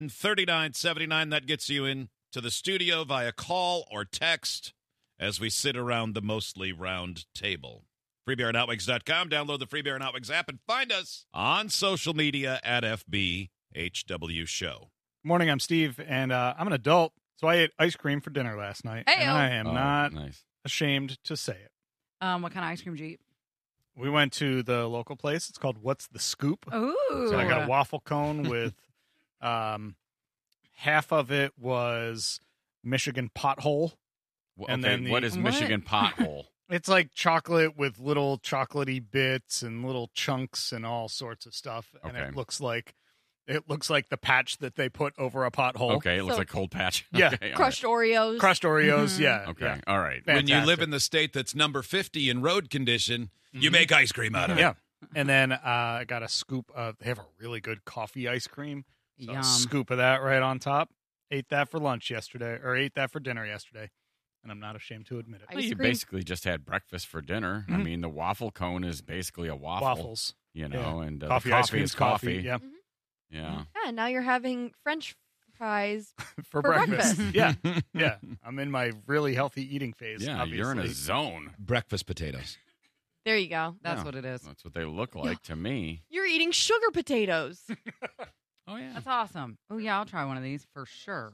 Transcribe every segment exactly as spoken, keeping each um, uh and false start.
thirty-nine seventy-nine. That gets you in to the studio via call or text as we sit around the mostly round table. free beer and outwigs dot com. Download the Free Beer and Outwigs app and find us on social media at F B H W Show. Morning, I'm Steve, and uh, I'm an adult, so I ate ice cream for dinner last night, Hey-o. and I am Oh, not nice. ashamed to say it. Um, what kind of ice cream did you eat? We went to the local place. It's called What's the Scoop? Ooh. So I got a waffle cone with um, half of it was Michigan Pothole. Well, And okay, then the- what is What? Michigan Pothole? It's like chocolate with little chocolatey bits and little chunks and all sorts of stuff. And Okay. it looks like it looks like the patch that they put over a pothole. Okay, it looks So- like Cold Patch. Yeah. Okay, all Crushed Oreos. Crushed Oreos, Mhm. yeah. right. Okay, yeah. all right. When you live Fantastic. in the state that's number fifty in road condition, you Mhm. make ice cream out of it. Yeah. And then uh, I got a scoop of, they have a really good coffee ice cream. So Yum. a scoop of that right on top. Ate that for lunch yesterday, or ate that for dinner yesterday. And I'm not ashamed to admit it. Ice Well, you cream? basically just had breakfast for dinner. I Mhm. mean, the waffle cone is basically a waffle. Waffles. You know, Yeah. and uh, coffee, the ice coffee cream is coffee. coffee. Yeah. Yeah. Yeah, now you're having French fries. For, For breakfast. breakfast. yeah. Yeah. I'm in my really healthy eating phase. Yeah, obviously. you're in a zone. Breakfast potatoes. There you go. That's Yeah. what it is. That's what they look like to me. You're eating sugar potatoes. Oh, yeah. That's awesome. Oh, yeah, I'll try one of these for sure.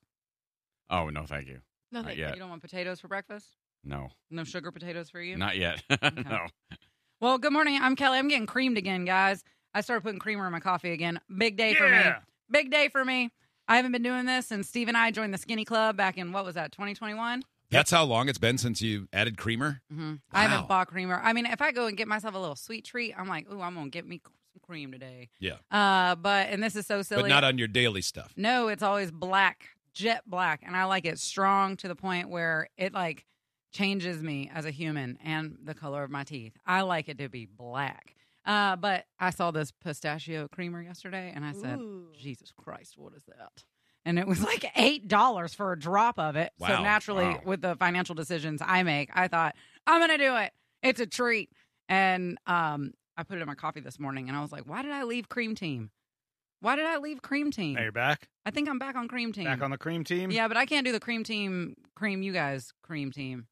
Oh, no, thank you. No, Not thank yet. You don't want potatoes for breakfast? No, No sugar potatoes for you? not yet. No. Well, good morning. I'm Kelly. I'm getting creamed again, guys. I started putting creamer in my coffee again. Big day for me. Yeah. Big day for me. I haven't been doing this since Steve and I joined the Skinny Club back in, what was that, twenty twenty-one? That's how long it's been since you added creamer? Mm-hmm. I Wow. haven't bought creamer. I mean, if I go and get myself a little sweet treat, I'm like, ooh, I'm going to get me some cream today. Yeah. Uh, but, and this is so silly. But not on your daily stuff. No, it's always black, jet black. And I like it strong to the point where it like changes me as a human and the color of my teeth. I like it to be black. Uh, but I saw this pistachio creamer yesterday and I said, Ooh. Jesus Christ, what is that? And it was like eight dollars for a drop of it. Wow. So naturally, Wow. with the financial decisions I make, I thought, I'm going to do it. It's a treat. And um, I put it in my coffee this morning and I was like, why did I leave Cream Team? Why did I leave Cream Team? Now you're back. I think I'm back on Cream Team. Back on the cream team. Yeah, but I can't do the cream team, cream you guys, cream team.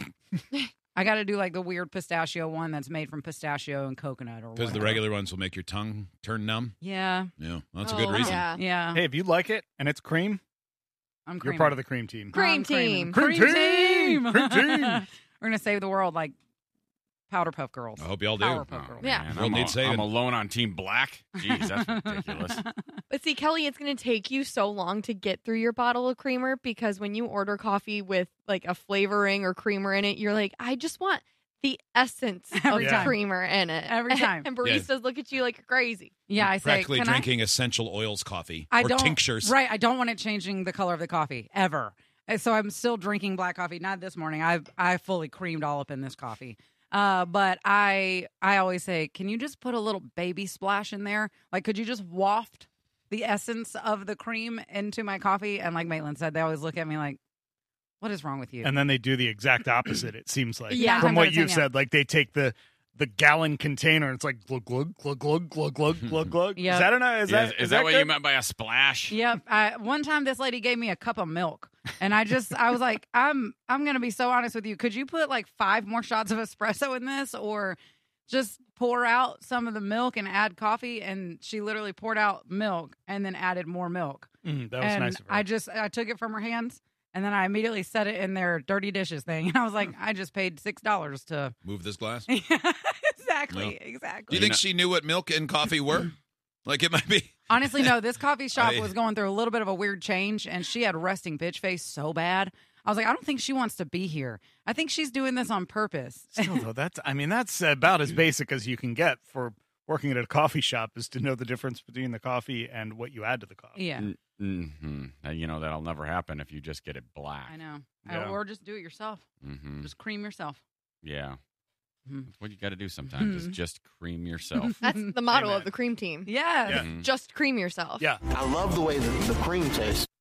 I got to do like the weird pistachio one that's made from pistachio and coconut or Because the whatever. regular ones will make your tongue turn numb. Yeah, Yeah, that's a Oh, good reason. Yeah. yeah. Hey, if you like it and it's cream, I'm you're creaming. part of the cream team. Cream I'm creaming. team. Cream Cream team! team. Cream team! We're gonna save the world like Powder Puff Girls. I hope y'all do. Powerpuff Oh, Girls. Yeah. man, World I'm, needs a- saving. I'm alone on Team Black. Jeez, that's ridiculous. But see, Kelly, it's going to take you so long to get through your bottle of creamer because when you order coffee with like a flavoring or creamer in it, you're like, I just want the essence Every of time. creamer in it. Every time. And baristas look at you like you're crazy. Yeah, I say, Practically can drinking essential oils coffee I, I or don't, tinctures. Right, I don't want it changing the color of the coffee ever. And so I'm still drinking black coffee. Not this morning. I I fully creamed all up in this coffee. Uh, but I I always say, can you just put a little baby splash in there? Like, could you just waft the essence of the cream into my coffee? And like Maitland said, they always look at me like, what is wrong with you? And then they do the exact opposite, it seems like. Yeah. From what Sometimes, you've yeah. said, like they take the the gallon container and it's like glug glug glug glug glug glug glug glug. Yeah. Is that enough? Is Yeah, that is, that what good? you meant by a splash? Yep. I, one time, this lady gave me a cup of milk, and I just, I was like, I'm, I'm gonna be so honest with you. Could you put like five more shots of espresso in this, or just pour out some of the milk and add coffee? And she literally poured out milk and then added more milk. Mm, that was and nice of her. I just, I took it from her hands, and then I immediately set it in their dirty dishes thing, and I was like, I just paid six dollars to. Move this glass. exactly. No. Exactly. Do you think she knew what milk and coffee were? Like it might be. Honestly, no. This coffee shop I- was going through a little bit of a weird change, and she had resting bitch face so bad. I was like, I don't think she wants to be here. I think she's doing this on purpose. Still, though, that's I mean, that's about as basic as you can get for working at a coffee shop is to know the difference between the coffee and what you add to the coffee. Yeah, N- Mm-hmm. You know, that'll never happen if you just get it black. I know. Yeah. Or just do it yourself. Mm-hmm. Just cream yourself. Yeah. Mhm. That's what you got to do sometimes is Mhm. just cream yourself. That's the motto Amen. of the cream team. Yes. Yeah. Mhm. Just cream yourself. Yeah. I love the way the, the cream tastes.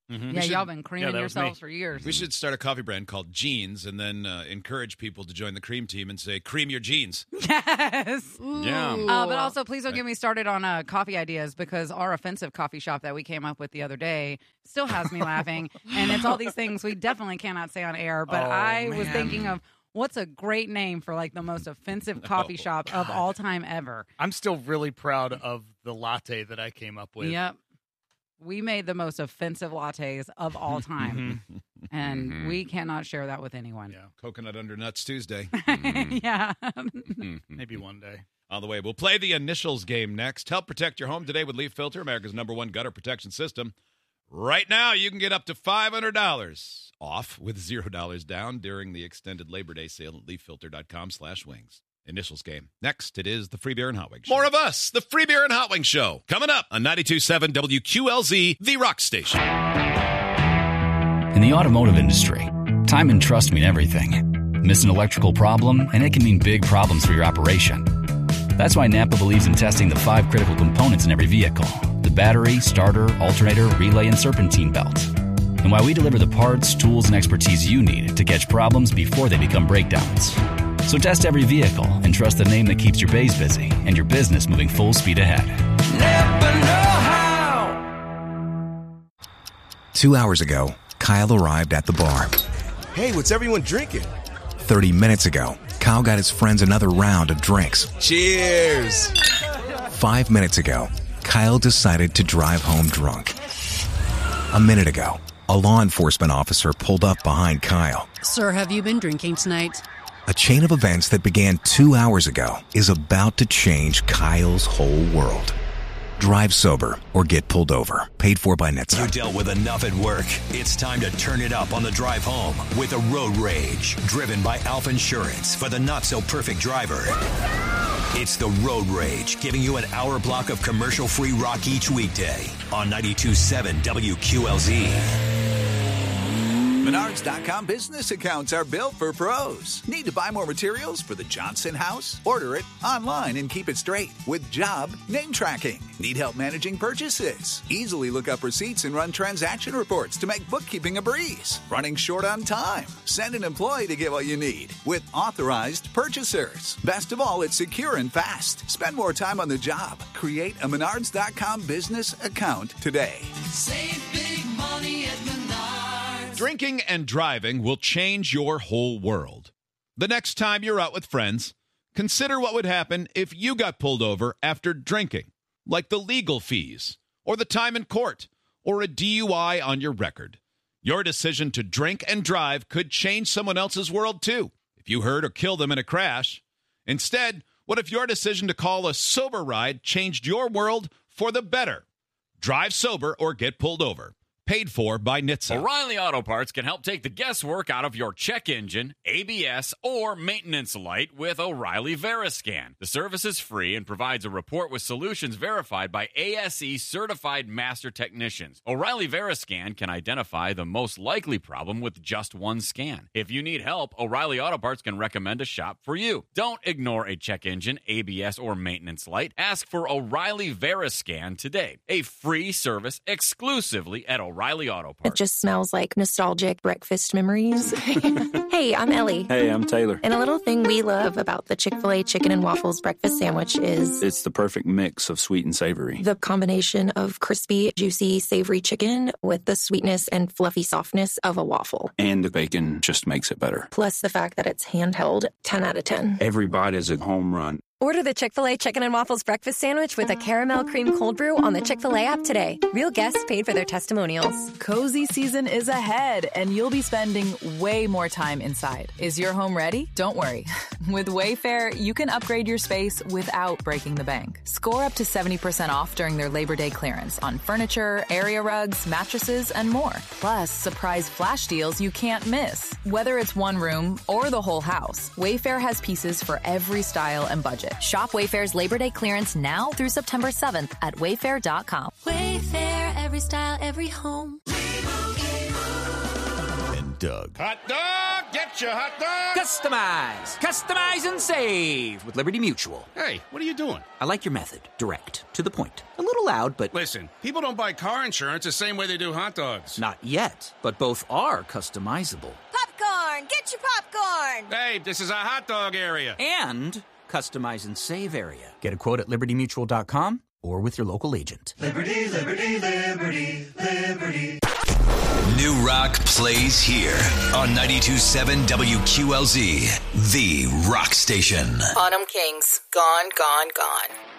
Mhm. Yeah, should- y'all been creaming that was me. yourselves for years. We should start a coffee brand called Jeans and then uh, encourage people to join the cream team and say, cream your jeans. Yes. Yeah. Uh, but also, please don't get me started on uh, coffee ideas because our offensive coffee shop that we came up with the other day still has me laughing. And it's all these things we definitely cannot say on air. But Oh, I was man. thinking of what's a great name for like the most offensive coffee Oh, shop of all time ever. I'm still really proud of the latte that I came up with. Yep. We made the most offensive lattes of all time. Mhm. And Mhm. we cannot share that with anyone. Yeah, Coconut Under Nuts Tuesday. yeah. maybe one day. On the way, we'll play the initials game next. Help protect your home today with Leaf Filter, America's number one gutter protection system. Right now, you can get up to five hundred dollars off with zero dollars down during the extended Labor Day sale at leaffilter.com slash wings. Initials game. Next, it is the Free Beer and Hot Wings Show. More of us, the Free Beer and Hot Wings Show. Coming up on ninety-two point seven W Q L Z, the Rock Station. In the automotive industry, time and trust mean everything. Miss an electrical problem, and it can mean big problems for your operation. That's why Napa believes in testing the five critical components in every vehicle: the battery, starter, alternator, relay, and serpentine belt. And why we deliver the parts, tools, and expertise you need to catch problems before they become breakdowns. So test every vehicle and trust the name that keeps your bays busy and your business moving full speed ahead. Napa know-how. Two hours ago, Kyle arrived at the bar. Hey, what's everyone drinking? Thirty minutes ago, Kyle got his friends another round of drinks. Cheers! Five minutes ago, Kyle decided to drive home drunk. A minute ago, a law enforcement officer pulled up behind Kyle. Sir, have you been drinking tonight? A chain of events that began two hours ago is about to change Kyle's whole world. Drive sober or get pulled over. Paid for by NHTSA. You dealt with enough at work. It's time to turn it up on the drive home with a Road Rage. Driven by Alpha Insurance for the not-so-perfect driver. It's the Road Rage, giving you an hour block of commercial-free rock each weekday on ninety-two point seven W Q L Z. Menards dot com business accounts are built for pros. Need to buy more materials for the Johnson house? Order it online and keep it straight with job name tracking. Need help managing purchases? Easily look up receipts and run transaction reports to make bookkeeping a breeze. Running short on time? Send an employee to get what you need with authorized purchasers. Best of all, it's secure and fast. Spend more time on the job. Create a Menards dot com business account today. Save big money at Menards. Drinking and driving will change your whole world. The next time you're out with friends, consider what would happen if you got pulled over after drinking, like the legal fees, or the time in court, or a D U I on your record. Your decision to drink and drive could change someone else's world, too, if you hurt or killed them in a crash. Instead, what if your decision to call a sober ride changed your world for the better? Drive sober or get pulled over. Paid for by NHTSA. O'Reilly Auto Parts can help take the guesswork out of your check engine, A B S, or maintenance light with O'Reilly Veriscan. The service is free and provides a report with solutions verified by A S E certified master technicians. O'Reilly Veriscan can identify the most likely problem with just one scan. If you need help, O'Reilly Auto Parts can recommend a shop for you. Don't ignore a check engine, A B S, or maintenance light. Ask for O'Reilly Veriscan today. A free service exclusively at O'Reilly. O'Reilly Auto Parts. It just smells like nostalgic breakfast memories. Hey, I'm Ellie. Hey, I'm Taylor. And a little thing we love about the Chick-fil-A Chicken and Waffles breakfast sandwich is... it's the perfect mix of sweet and savory. The combination of crispy, juicy, savory chicken with the sweetness and fluffy softness of a waffle. And the bacon just makes it better. Plus the fact that it's handheld, ten out of ten. Every bite is a home run. Order the Chick-fil-A Chicken and Waffles breakfast sandwich with a caramel cream cold brew on the Chick-fil-A app today. Real guests paid for their testimonials. Cozy season is ahead, and you'll be spending way more time inside. Is your home ready? Don't worry. With Wayfair, you can upgrade your space without breaking the bank. Score up to seventy percent off during their Labor Day clearance on furniture, area rugs, mattresses, and more. Plus, surprise flash deals you can't miss. Whether it's one room or the whole house, Wayfair has pieces for every style and budget. Shop Wayfair's Labor Day clearance now through September seventh at wayfair dot com. Wayfair, every style, every home. dog. Hot dog! Get your hot dog! Customize! Customize and save with Liberty Mutual. Hey, what are you doing? I like your method. Direct. To the point. A little loud, but... Listen, people don't buy car insurance the same way they do hot dogs. Not yet, but both are customizable. Popcorn! Get your popcorn! Hey, this is a hot dog area. And customize and save area. Get a quote at liberty mutual dot com or with your local agent. Liberty, liberty, liberty, liberty. New Rock plays here on ninety-two point seven W Q L Z, the rock station. Autumn Kings, gone, gone, gone.